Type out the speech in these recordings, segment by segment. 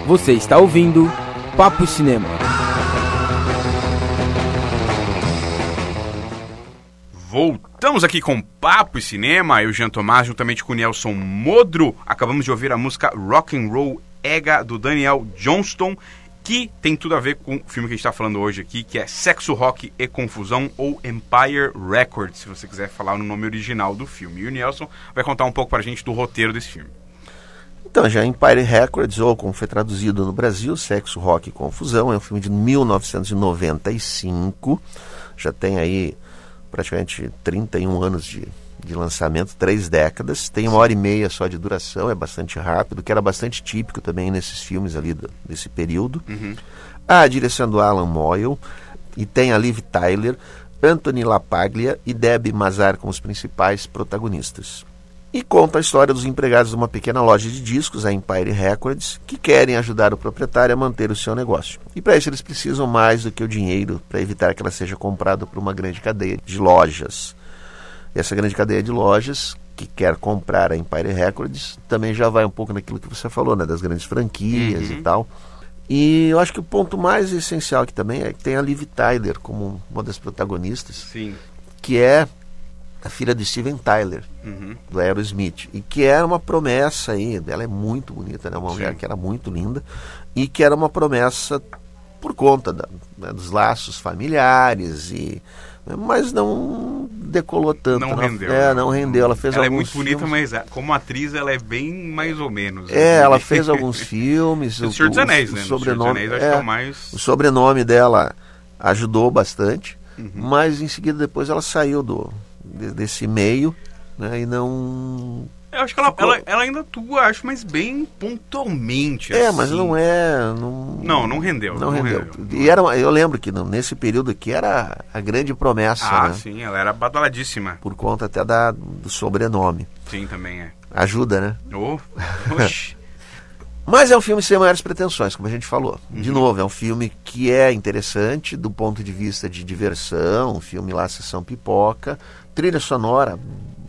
Você está ouvindo Papo Cinema. Voltamos aqui com Papo e Cinema, eu, Jean Tomás, juntamente com o Nelson Modro. Acabamos de ouvir a música Rock and Roll Ega, do Daniel Johnston, que tem tudo a ver com o filme que a gente está falando hoje aqui, que é Sexo, Rock e Confusão, ou Empire Records, se você quiser falar no nome original do filme. E o Nelson vai contar um pouco pra gente do roteiro desse filme. Então, já Empire Records, ou como foi traduzido no Brasil, Sexo, Rock e Confusão, é um filme de 1995, já tem aí praticamente 31 anos de lançamento, 3 décadas, tem 1h30 só de duração, é bastante rápido, que era bastante típico também nesses filmes ali desse período. A direção do Alan Moyle, e tem a Liv Tyler, Anthony LaPaglia e Debbie Mazar como os principais protagonistas. E conta a história dos empregados de uma pequena loja de discos, a Empire Records, que querem ajudar o proprietário a manter o seu negócio. E para isso eles precisam mais do que o dinheiro para evitar que ela seja comprada por uma grande cadeia de lojas. E essa grande cadeia de lojas que quer comprar a Empire Records também já vai um pouco naquilo que você falou, né, das grandes franquias e tal. E eu acho que o ponto mais essencial aqui também é que tem a Liv Tyler como uma das protagonistas. Sim. Que é a filha de Steven Tyler, do Aerosmith, e que era uma promessa aí, ela é muito bonita, né? Uma mulher que era muito linda, e que era uma promessa por conta dos laços familiares, mas não decolou tanto. Não rendeu. Não rendeu. Ela fez alguns é muito bonita, filmes, mas como atriz ela é bem mais ou menos. Ela fez alguns filmes. O Senhor dos Anéis, né? O sobrenome, acho que é o mais... O sobrenome dela ajudou bastante, mas em seguida depois ela saiu desse meio, né, e não... Eu acho que ela ainda atua, acho, mas bem pontualmente. Mas não é... Não rendeu. Não rendeu. E eu lembro que nesse período aqui era a grande promessa, né? Sim, ela era badaladíssima. Por conta até do sobrenome. Sim, também é. Ajuda, né? Oxi. Mas é um filme sem maiores pretensões, como a gente falou. De novo, é um filme que é interessante do ponto de vista de diversão, um filme lá, sessão pipoca, trilha sonora,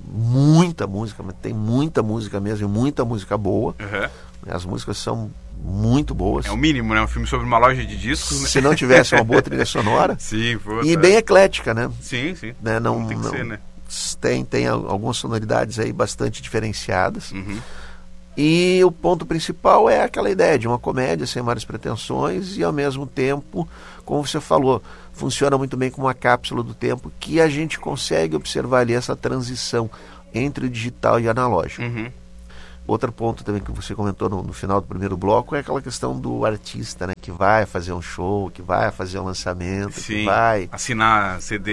muita música, mas tem muita música mesmo, e muita música boa. As músicas são muito boas. É o mínimo, né? Um filme sobre uma loja de discos, né? Se não tivesse uma boa trilha sonora. Sim, e bem eclética, né? Sim. Né? Não tem que ser, né? Tem algumas sonoridades aí bastante diferenciadas. E o ponto principal é aquela ideia de uma comédia sem maiores pretensões e, ao mesmo tempo, como você falou, funciona muito bem como uma cápsula do tempo, que a gente consegue observar ali essa transição entre o digital e o analógico. Outro ponto também que você comentou no final do primeiro bloco é aquela questão do artista, né, que vai fazer um show, que vai fazer um lançamento, que vai assinar CD.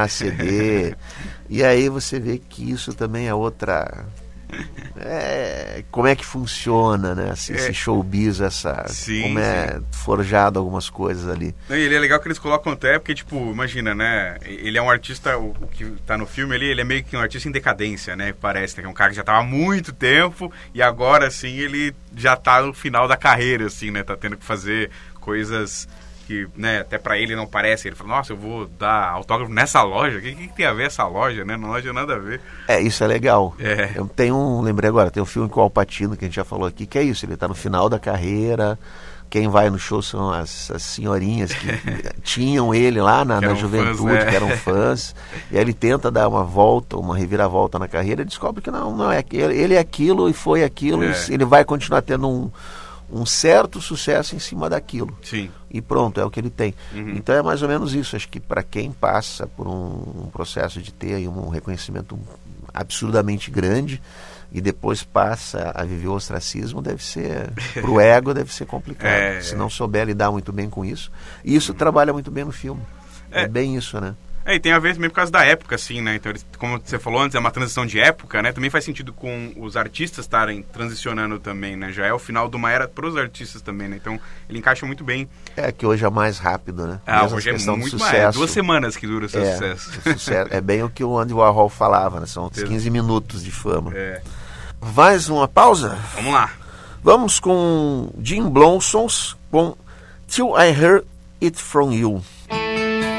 E aí você vê que isso também é outra... como é que funciona, né? Esse showbiz, como é forjado algumas coisas ali. E ele é legal que eles colocam até, porque, tipo, imagina, né? Ele é um artista, o que tá no filme ali, ele é meio que um artista em decadência, né? Parece que é um cara que já tava há muito tempo e agora, assim, ele já tá no final da carreira, assim, né? Tá tendo que fazer coisas que, né, até pra ele não parece. Ele fala, nossa, eu vou dar autógrafo nessa loja? O que tem a ver essa loja, né? Na loja nada a ver. Isso é legal. Lembrei agora, tem um filme com o Al Pacino, que a gente já falou aqui, que é isso, ele tá no final da carreira, quem vai no show são as senhorinhas que tinham ele lá na juventude, fãs, que eram fãs, e aí ele tenta dar uma reviravolta na carreira, e descobre que não é ele é aquilo e foi aquilo, ele vai continuar tendo um certo sucesso em cima daquilo. Sim. E pronto, é o que ele tem. Então é mais ou menos isso. Acho que para quem passa por um processo de ter aí um reconhecimento absurdamente grande e depois passa a viver o ostracismo, deve ser, pro ego deve ser complicado. Se não souber lidar muito bem com isso. E isso trabalha muito bem no filme. É bem isso, né? E tem a ver também por causa da época, assim, né? Então, como você falou antes, é uma transição de época, né? Também faz sentido com os artistas estarem transicionando também, né? Já é o final de uma era para os artistas também, né? Então, ele encaixa muito bem. Que hoje é mais rápido, né? Hoje é muito mais. 2 semanas que dura o seu sucesso. É bem o que o Andy Warhol falava, né? São 15 minutos de fama. Mais uma pausa? Vamos lá. Vamos com Jim Blonsons com Till I Heard It From You.